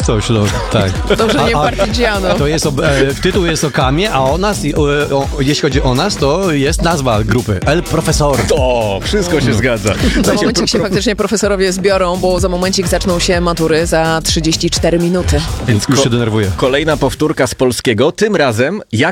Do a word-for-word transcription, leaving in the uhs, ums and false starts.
coś, no, tak. Dobrze, nie A- a- Partigiano. To jest, o, e, tytuł jest o Kamie, a o nas, i- o, o, jeśli chodzi o nas, to jest nazwa grupy. El Profesor. O, wszystko się zgadza. Za momencik się faktycznie profesorowie zbiorą, bo za momencik zaczną się matury za trzydzieści cztery minuty. Więc Już ko- się denerwuję. Kolejna powtórka z polskiego, tym razem jak